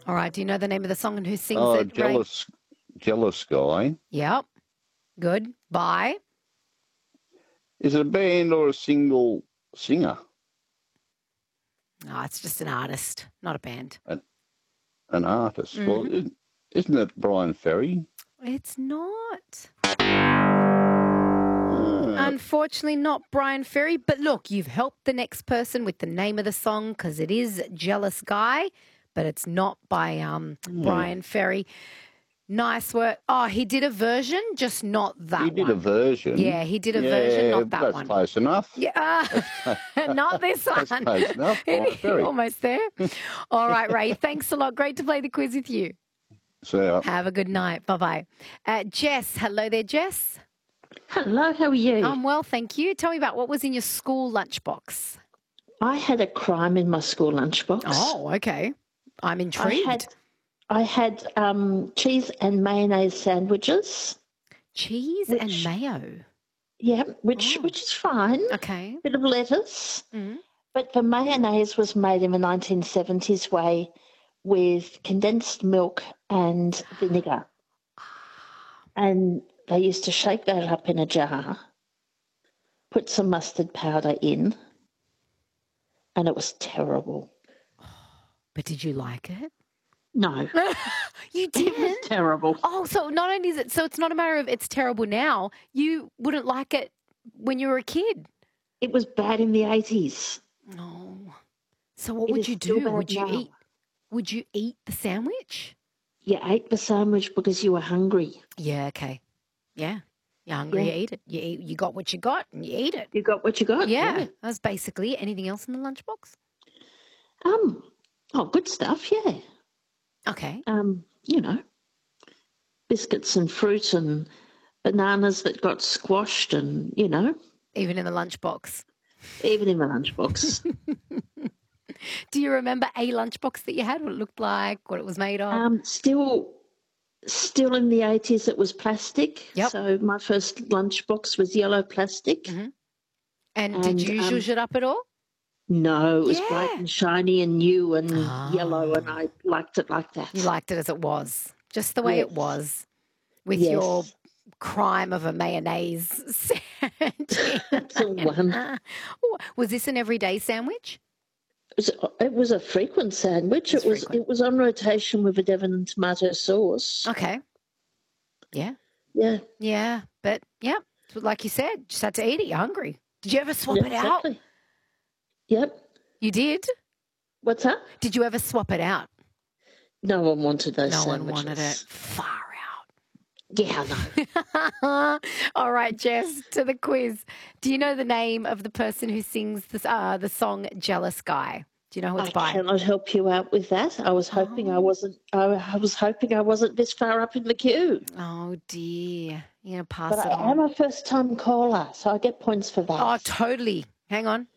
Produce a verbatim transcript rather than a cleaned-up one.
All right. Do you know the name of the song and who sings Oh, it, Ray? jealous, jealous guy. Yep. Good. By? Is it a band or a single singer? No, it's just an artist, not a band. An, an artist. Mhm. Well, isn't, isn't it Brian Ferry? It's not. Uh, Unfortunately, not Brian Ferry. But look, you've helped the next person with the name of the song because it is Jealous Guy, but it's not by um, Brian Ferry. Nice work. Oh, he did a version, just not that he one. did a version. Yeah, he did a yeah, version, not that that's one. close enough. Yeah, uh, not this That's one. close enough. Brian Ferry. Almost there. All right, Ray. Thanks a lot. Great to play the quiz with you. So, Have a good night. Bye-bye. Uh, Jess. Hello there, Jess. Hello, how are you? I'm well, thank you. Tell me about what was in your school lunchbox. I had a crime in my school lunchbox. Oh, okay. I'm intrigued. I had, I had um, cheese and mayonnaise sandwiches. Cheese which, and mayo. Yeah, which Oh. which is fine. Okay. Bit of lettuce. Mm. But the mayonnaise was made in the nineteen seventies way with condensed milk and vinegar. And they used to shake that up in a jar, put some mustard powder in, and it was terrible. But did you like it? No. You It didn't? was terrible. Oh, so not only is it, so it's not a matter of it's terrible now, you wouldn't like it when you were a kid. It was bad in the eighties. Oh. So what It would is you still do? bad Would you now. eat, would you eat the sandwich? You ate the sandwich because you were hungry. Yeah, okay. Yeah. You're hungry, Yeah. you eat it. You eat, you got what you got and you eat it. You got what you got. Yeah. That was basically it. Anything else in the lunchbox? Um. Oh, good stuff. Yeah. Okay. Um. You know, biscuits and fruit and bananas that got squashed, and you know, Even in the lunchbox. even in the lunchbox. Do you remember a lunchbox that you had? What it looked like? What it was made of? um. Still. Still in the eighties, it was plastic. Yep. So my first lunchbox was yellow plastic. Mhm. and, and, did you um, zhuzh it up at all? No, it was Yeah. bright and shiny and new and Ah. yellow, and I liked it like that. You liked it as it was, just the way it Yes. was, with Yes. your crime of a mayonnaise sandwich. That's a one. Was this an everyday sandwich? It was, it was a frequent sandwich. It's It was frequent. it was on rotation with a Devon and tomato sauce. Okay. Yeah. Yeah. Yeah. But, yeah, like you said, just had to eat it. You're hungry. Did you ever swap Yeah, it out? exactly. Yep. You did? What's that? Did you ever swap it out? No one wanted those No sandwiches. one wanted it. Far out. Yeah, I know. All right, Jess, to the quiz. Do you know the name of the person who sings this, uh, the song Jealous Guy? Do you know who it's I by? cannot help you out with that. I was hoping I Oh. wasn't. I, I was hoping I wasn't this far up in the queue. Oh, dear. You're going to pass But it I am on. a first-time caller, so I get points for that. Oh, totally. Hang on.